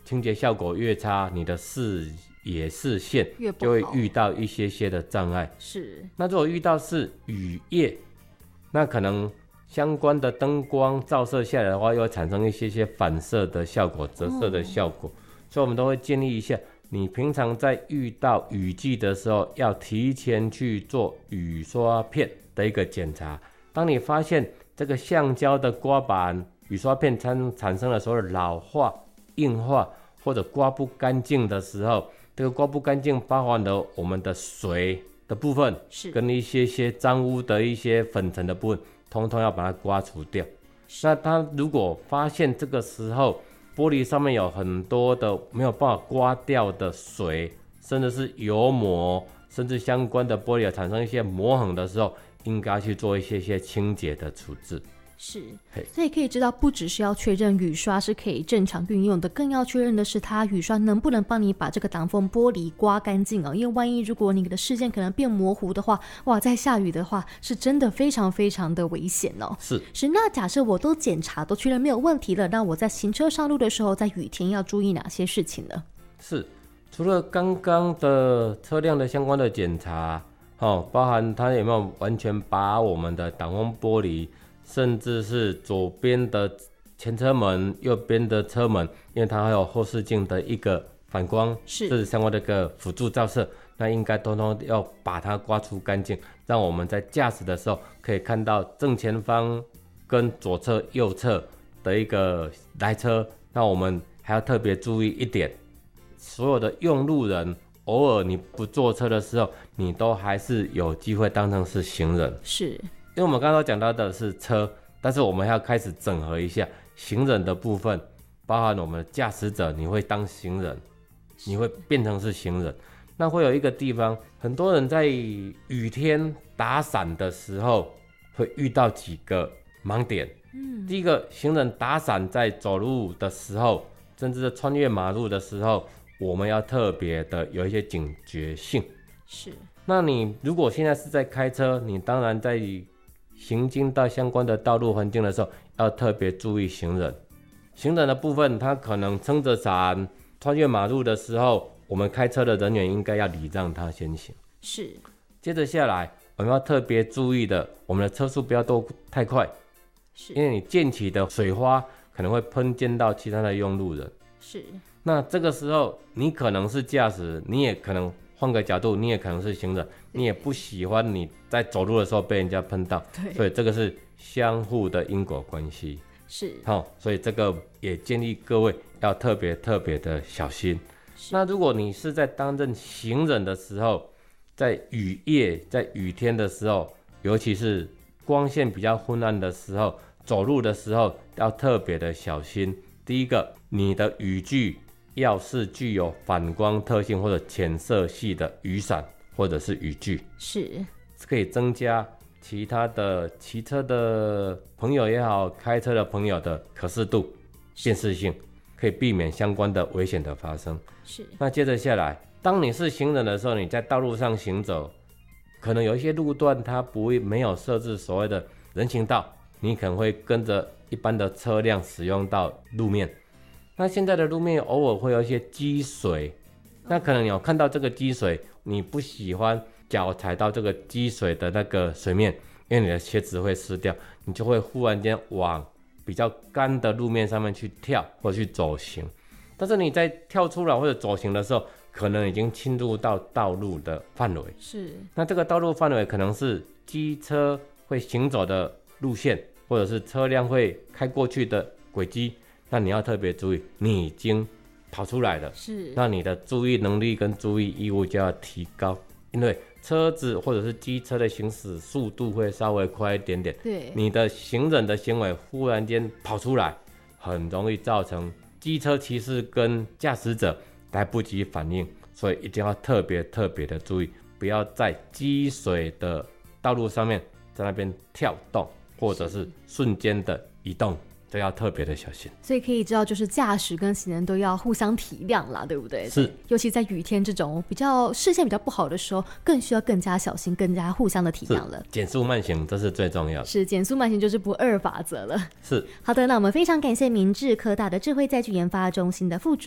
清洁效果越差，你的视线越不好就会遇到一些的障碍。 是， 那如果遇到是雨夜，那可能相关的灯光照射下来的话，又会产生一些反射的效果、折射的效果，所以我们都会建议一下，你平常在遇到雨季的时候，要提前去做雨刷片的一个检查。当你发现这个橡胶的刮板、雨刷片产生了所谓的老化、硬化或者刮不干净的时候，这个刮不干净包含了我们的水的部分， 是跟一些脏污的一些粉尘的部分，通通要把它刮除掉。那他如果发现这个时候玻璃上面有很多的没有办法刮掉的水，甚至是油膜，甚至相关的玻璃产生一些磨痕的时候，应该去做一些清洁的处置。 是，所以可以知道，不只是要确认雨刷是可以正常运用的，更要确认的是它雨刷能不能帮你把这个挡风玻璃刮干净哦。因为万一如果你的视线可能变模糊的话，哇，在下雨的话是真的非常非常的危险哦。 是， 那假设我都检查都确认没有问题了，那我在行车上路的时候，在雨天要注意哪些事情呢？ 是，除了刚刚的车辆的相关的检查，包含它有没有完全把我们的挡风玻璃，甚至是左边的前车门、右边的车门，因为它还有后视镜的一个反光，是相关的一个辅助照射，那应该通通要把它刮除干净，让我们在驾驶的时候可以看到正前方跟左侧、右侧的一个来车。那我们还要特别注意一点，所有的用路人，偶尔你不坐车的时候，你都还是有机会当成是行人。 是。 因为我们刚刚讲到的是车，但是我们要开始整合一下行人的部分，包含我们的驾驶者，你会当行人，你会变成是行人。那会有一个地方，很多人在雨天打伞的时候会遇到几个盲点。第一个，行人打伞在走路的时候，甚至是穿越马路的时候，我们要特别的有一些警觉性。 是。那你如果现在是在开车，你当然在行经到相关的道路环境的时候，要特别注意行人。行人的部分，他可能撑着伞穿越马路的时候，我们开车的人员应该要礼让他先行。 是。 接着下来，我们要特别注意的，我们的车速不要都太快，因为你溅起的水花可能会喷溅到其他的用路人。 是。那这个时候，你可能是驾驶，你也可能换个角度，你也可能是行人，你也不喜欢你在走路的时候被人家喷到，所以这个是相互的因果关系。 是， 所以这个也建议各位要特别的小心。那如果你是在担任行人的时候，在雨夜、在雨天的时候，尤其是光线比较昏暗的时候，走路的时候要特别的小心。第一个，你的雨具要是具有反光特性或者浅色系的雨伞或者是雨具，是可以增加其他的骑车的朋友也好，开车的朋友的可视度、辨识性，可以避免相关的危险的发生。是。那接着下来，当你是行人的时候，你在道路上行走，可能有一些路段它没有设置所谓的人行道，你可能会跟着一般的车辆使用到路面。那现在的路面偶尔会有一些积水，那可能你有看到这个积水，你不喜欢脚踩到这个积水的那个水面，因为你的鞋子会湿掉，你就会忽然间往比较干的路面上面去跳或去走行。但是你在跳出来或者走行的时候，可能已经侵入到道路的范围。是。那这个道路范围可能是机车会行走的路线，或者是车辆会开过去的轨迹。那你要特别注意，你已经跑出来了，是，那你的注意能力跟注意义务就要提高，因为车子或者是机车的行驶速度会稍微快一点点，对，你的行人的行为忽然间跑出来，很容易造成机车骑士跟驾驶者来不及反应，所以一定要特别的注意，不要在积水的道路上面在那边跳动，或者是瞬间的移动。这要特别的小心，所以可以知道，就是驾驶跟行人都要互相体谅啦，对不对？是，尤其在雨天这种比较视线比较不好的时候，更需要更加小心，更加互相的体谅了。减速慢行，这是最重要的。是，减速慢行就是不二法则了。是，好的，那我们非常感谢明志科大的智慧载具研发中心的副主